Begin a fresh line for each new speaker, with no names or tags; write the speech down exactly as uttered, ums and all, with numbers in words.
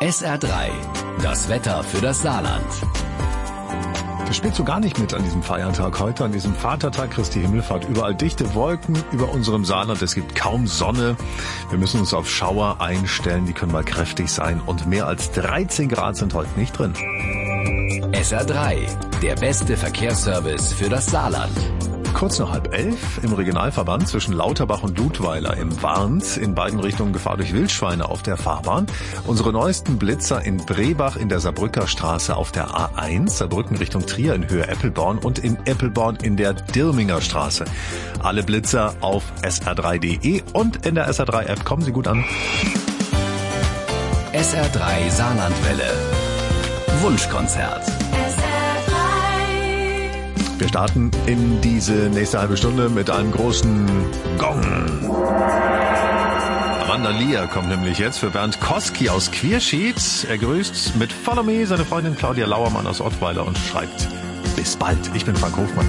S R drei, das Wetter für das Saarland.
Das spielt so gar nicht mit an diesem Feiertag heute, an diesem Vatertag Christi Himmelfahrt. Überall dichte Wolken über unserem Saarland. Es gibt kaum Sonne. Wir müssen uns auf Schauer einstellen. Die können mal kräftig sein. Und mehr als dreizehn Grad sind heute nicht drin.
S R drei, der beste Verkehrsservice für das Saarland.
Kurz nach halb elf im Regionalverband zwischen Lauterbach und Ludweiler im Warnt. In beiden Richtungen Gefahr durch Wildschweine auf der Fahrbahn. Unsere neuesten Blitzer in Brebach in der Saarbrücker Straße auf der A eins, Saarbrücken Richtung Trier in Höhe Eppelborn und in Eppelborn in der Dirminger Straße. Alle Blitzer auf S R drei punkt de und in der S R drei App. Kommen Sie gut an.
S R drei Saarlandwelle. Wunschkonzert.
Wir starten in diese nächste halbe Stunde mit einem großen Gong. Amanda Lear kommt nämlich jetzt für Bernd Koski aus Quierschied. Er grüßt mit Follow Me seine Freundin Claudia Lauermann aus Ottweiler und schreibt: Bis bald. Ich bin Frank Hofmann.